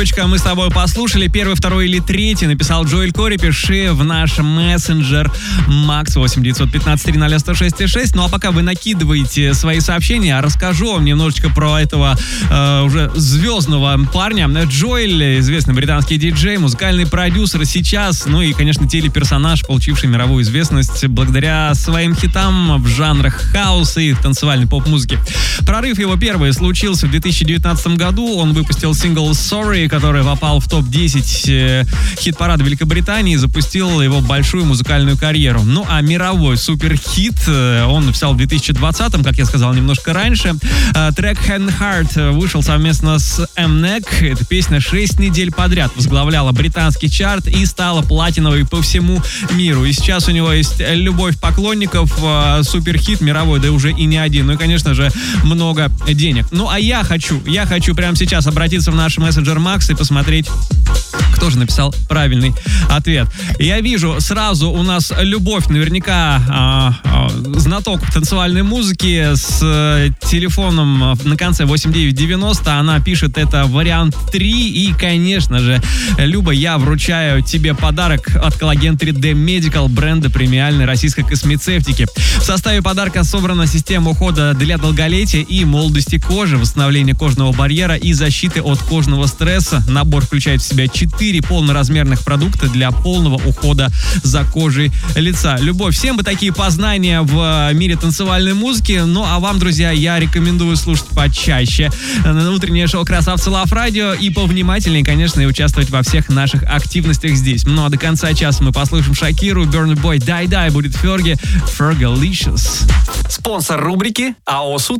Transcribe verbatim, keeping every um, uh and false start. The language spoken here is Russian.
Мы с тобой послушали. Первый, второй или третий написал Джоэль Кори. Пиши в наш мессенджер Макс восемь девятьсот пятнадцать три ноль сто шесть шесть. Ну а пока вы накидываете свои сообщения, расскажу вам немножечко про этого э, уже звездного парня. Джоэль, известный британский диджей, музыкальный продюсер сейчас, ну и, конечно, телеперсонаж, получивший мировую известность благодаря своим хитам в жанрах хауса и танцевальной поп-музыки. Прорыв его первый случился в две тысячи девятнадцатом году. Он выпустил сингл «Sorry», который попал в топ десять э, хит-парада Великобритании и запустил его большую музыкальную карьеру. Ну а мировой суперхит э, он написал в две тысячи двадцатом, как я сказал немножко раньше. Э, трек «Hand Heart» вышел совместно с Mnek. Эта песня шесть недель подряд возглавляла британский чарт и стала платиновой по всему миру. И сейчас у него есть любовь поклонников, э, суперхит мировой, да уже и не один. Ну и, конечно же, много денег. Ну а я хочу, я хочу прямо сейчас обратиться в наш мессенджер Макс и посмотреть, кто же написал правильный ответ. Я вижу сразу у нас Любовь, наверняка а, а, знаток танцевальной музыки, с а, телефоном на конце восемь девять девяносто. Она пишет, это вариант три. И, конечно же, Люба, я вручаю тебе подарок от Collagen три дэ Medical, бренда премиальной российской космецевтики. В составе подарка собрана система ухода для долголетия и молодости кожи, восстановления кожного барьера и защиты от кожного стресса. Набор включает в себя четыре полноразмерных продукта для полного ухода за кожей лица. Любовь, всем бы такие познания в мире танцевальной музыки. Ну а вам, друзья, я рекомендую слушать почаще на утреннее шоу «Красавцы Лав Радио» и повнимательнее, конечно, и участвовать во всех наших активностях здесь. Ну а до конца часа мы послушаем Шакиру, Burna Boy, Die Die, будет Ферги, Fergalicious. Спонсор рубрики АО «Суд».